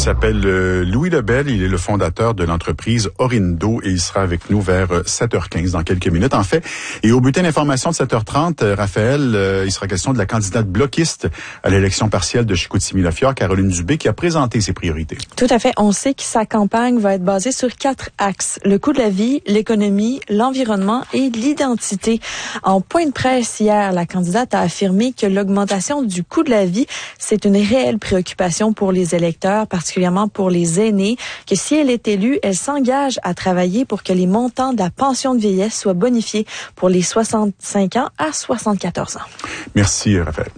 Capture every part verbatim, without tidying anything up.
s'appelle euh, Louis Lebel. Il est le fondateur de l'entreprise Orindo et il sera avec nous vers sept heures quinze dans quelques minutes. En fait, et au bulletin d'information de sept heures trente, euh, Raphaël, euh, il sera question de la candidate bloquiste à l'élection partielle de Chicoutimi-Lafière, Caroline Dubé, qui a présenté ses priorités. Tout à fait. On sait que sa campagne va être basée sur quatre axes. Le coût de la vie, l'économie, l'environnement et l'identité. En point de presse hier, la candidate a affirmé que l'augmentation du coût de la vie, c'est une réelle préoccupation pour les électeurs, particulièrement pour les aînés, que si elle est élue, elle s'engage à travailler pour que les montants de la pension de vieillesse soient bonifiés pour les soixante-cinq ans à soixante-quatorze ans. Merci, Raphaël.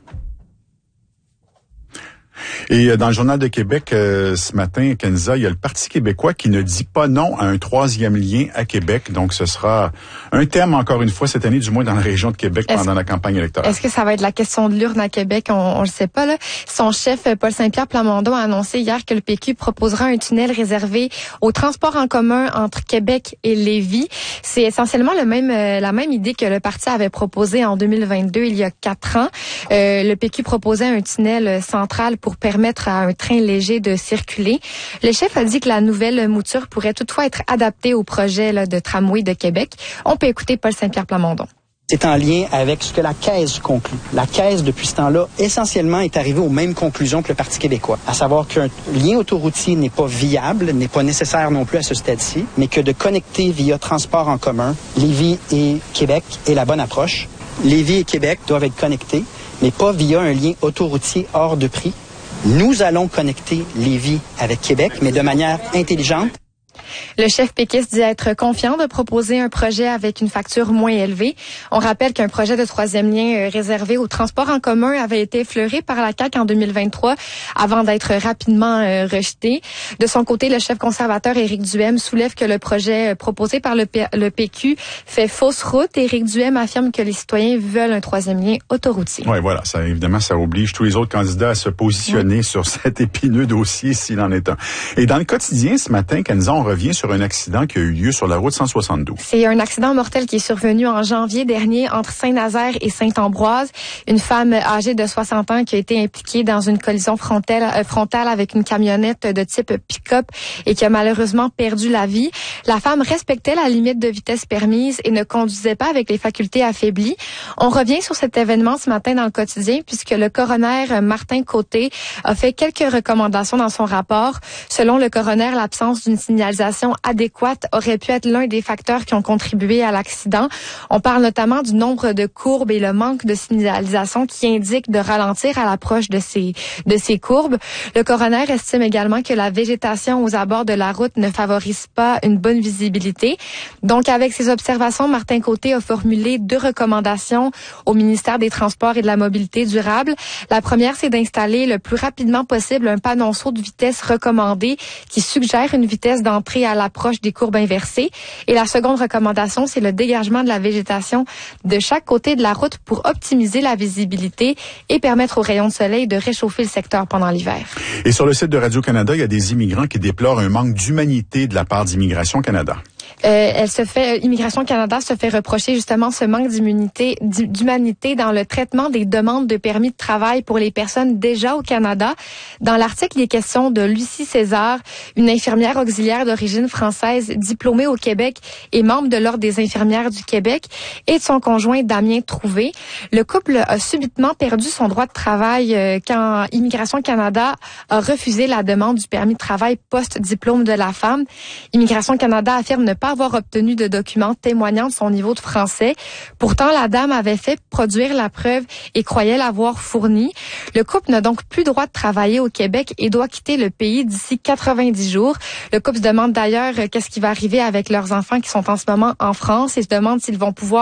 Et dans le Journal de Québec, euh, ce matin, Kenza, il y a le Parti québécois qui ne dit pas non à un troisième lien à Québec. Donc, ce sera un thème, encore une fois, cette année, du moins dans la région de Québec, est-ce, pendant la campagne électorale. Est-ce que ça va être la question de l'urne à Québec? On, on le sait pas, là. Son chef, Paul Saint-Pierre Plamondon, a annoncé hier que le P Q proposera un tunnel réservé au transport en commun entre Québec et Lévis. C'est essentiellement le même, euh, la même idée que le parti avait proposé en deux mille vingt-deux, il y a quatre ans. Euh, le P Q proposait un tunnel central pour permettre à un train léger de circuler. Le chef a dit que la nouvelle mouture pourrait toutefois être adaptée au projet là, de tramway de Québec. On peut écouter Paul Saint-Pierre Plamondon. C'est en lien avec ce que la Caisse conclut. La Caisse, depuis ce temps-là, essentiellement est arrivée aux mêmes conclusions que le Parti québécois, à savoir qu'un lien autoroutier n'est pas viable, n'est pas nécessaire non plus à ce stade-ci, mais que de connecter via transport en commun Lévis et Québec est la bonne approche. Lévis et Québec doivent être connectés, mais pas via un lien autoroutier hors de prix. Nous allons connecter Lévis avec Québec, mais de manière intelligente. Le chef péquiste dit être confiant de proposer un projet avec une facture moins élevée. On rappelle qu'un projet de troisième lien réservé au transport en commun avait été effleuré par la C A Q en deux mille vingt-trois avant d'être rapidement rejeté. De son côté, le chef conservateur Éric Duhem soulève que le projet proposé par le, P- le P Q fait fausse route. Éric Duhem affirme que les citoyens veulent un troisième lien autoroutier. Oui, voilà. Ça, évidemment, ça oblige tous les autres candidats à se positionner oui. sur cet épineux dossier s'il en est un. Et dans le quotidien, ce matin, Kenza, on revient sur un accident qui a eu lieu sur la route cent soixante-douze. C'est un accident mortel qui est survenu en janvier dernier entre Saint-Nazaire et Saint-Ambroise. Une femme âgée de soixante ans qui a été impliquée dans une collision frontale, euh, frontale avec une camionnette de type pick-up et qui a malheureusement perdu la vie. La femme respectait la limite de vitesse permise et ne conduisait pas avec les facultés affaiblies. On revient sur cet événement ce matin dans le quotidien puisque le coroner Martin Côté a fait quelques recommandations dans son rapport. Selon le coroner, l'absence d'une signalisation adéquate aurait pu être l'un des facteurs qui ont contribué à l'accident. On parle notamment du nombre de courbes et le manque de signalisation qui indique de ralentir à l'approche de ces, de ces courbes. Le coroner estime également que la végétation aux abords de la route ne favorise pas une bonne visibilité. Donc, avec ces observations, Martin Côté a formulé deux recommandations au ministère des Transports et de la Mobilité durable. La première, c'est d'installer le plus rapidement possible un panonceau de vitesse recommandé qui suggère une vitesse d'entrée à l'approche des courbes inversées. Et la seconde recommandation, c'est le dégagement de la végétation de chaque côté de la route pour optimiser la visibilité et permettre aux rayons de soleil de réchauffer le secteur pendant l'hiver. Et sur le site de Radio-Canada, il y a des immigrants qui déplorent un manque d'humanité de la part d'Immigration Canada. Euh, elle se fait, Immigration Canada se fait reprocher justement ce manque d'immunité, d'humanité dans le traitement des demandes de permis de travail pour les personnes déjà au Canada. Dans l'article, il est question de Lucie César, une infirmière auxiliaire d'origine française diplômée au Québec et membre de l'Ordre des infirmières du Québec, et de son conjoint Damien Trouvé. Le couple a subitement perdu son droit de travail euh, quand Immigration Canada a refusé la demande du permis de travail post-diplôme de la femme. Immigration Canada affirme ne pas avoir obtenu de documents témoignant de son niveau de français. Pourtant, la dame avait fait produire la preuve et croyait l'avoir fournie. Le couple n'a donc plus droit de travailler au Québec et doit quitter le pays d'ici quatre-vingt-dix jours. Le couple se demande d'ailleurs qu'est-ce qui va arriver avec leurs enfants qui sont en ce moment en France et se demande s'ils vont pouvoir